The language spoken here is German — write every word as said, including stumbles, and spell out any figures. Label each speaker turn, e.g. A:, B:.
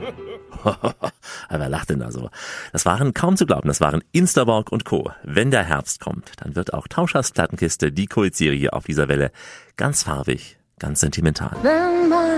A: Wer lacht denn da so? Das waren kaum zu glauben, das waren Instaborg und Co. Wenn der Herbst kommt, dann wird auch Tauschers Plattenkiste, die Kultserie auf dieser Welle, ganz farbig, ganz sentimental.
B: Wenn